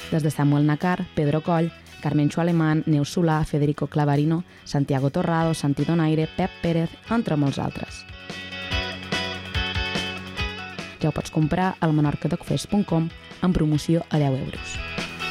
des de Samuel Nacar, Pedro Coll, Carmencho Alemán, Neus Solà, Federico Clavarino, Santiago Torrado, Santi Donaire, Pep Pérez, entre molts altres. Ja ho pots comprar al menorcadocfest.com amb promoció a 10 euros.